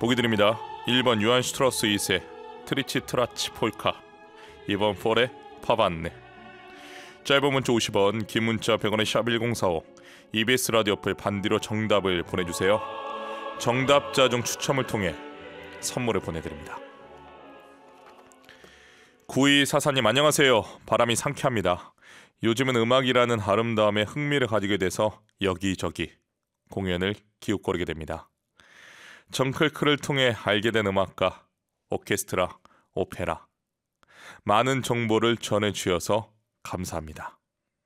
보기 드립니다. 1번 유한 슈트라우스 2세 트리치 트라치 폴카, 2번 폴의 파반네. 짧은 문자 50원, 긴 문자 100원의 샵1045, EBS 라디오 어플 반디로 정답을 보내주세요. 정답자 중 추첨을 통해 선물을 보내드립니다. 9244님 안녕하세요. 바람이 상쾌합니다. 요즘은 음악이라는 아름다움에 흥미를 가지게 돼서 여기저기 공연을 기웃거리게 됩니다. 정클크를 통해 알게 된 음악가, 오케스트라, 오페라, 많은 정보를 전해주셔서 감사합니다.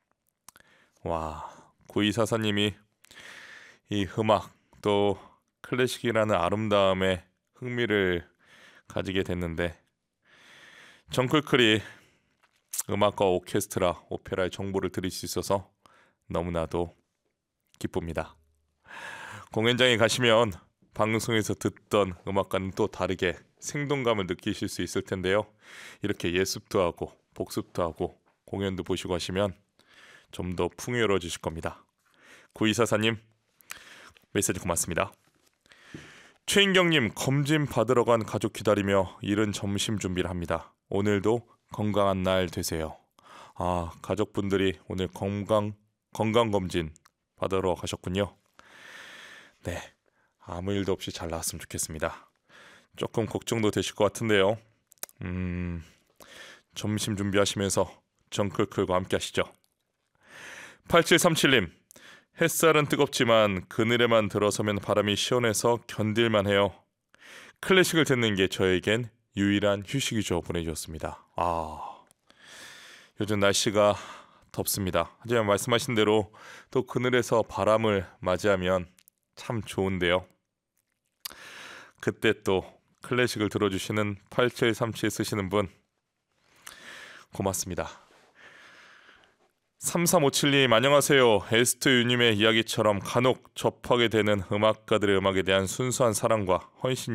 와, 9244님이 이 음악 또 클래식이라는 아름다움에 흥미를 가지게 됐는데, 정클클이 음악과 오케스트라, 오페라의 정보를 들을 수 있어서 너무나도 기쁩니다. 공연장에 가시면 방송에서 듣던 음악과는 또 다르게 생동감을 느끼실 수 있을 텐데요. 이렇게 예습도 하고 복습도 하고 공연도 보시고 하시면 좀 더 풍요로워지실 겁니다. 9244님 메시지 고맙습니다. 최인경님, 검진 받으러 간 가족 기다리며 이른 점심 준비를 합니다. 오늘도 건강한 날 되세요. 가족분들이 오늘 건강검진 받으러 가셨군요. 네, 아무 일도 없이 잘 나왔으면 좋겠습니다. 조금 걱정도 되실 것 같은데요. 점심 준비하시면서 정클클과 함께 하시죠. 8737님, 햇살은 뜨겁지만 그늘에만 들어서면 바람이 시원해서 견딜만 해요. 클래식을 듣는 게 저에겐 유일한 휴식이죠. 보내주셨습니다. 요즘 날씨가 덥습니다. 하지만 말씀하신 대로 또 그늘에서 바람을 맞이하면 참 좋은데요. 그때 또 클래식을 들어주시는 8737 쓰시는 분 고맙습니다. 3357님 안녕하세요. 에스트 유님의 이야기처럼 간혹 접하게 되는 음악가들의 음악에 대한 순수한 사랑과 헌신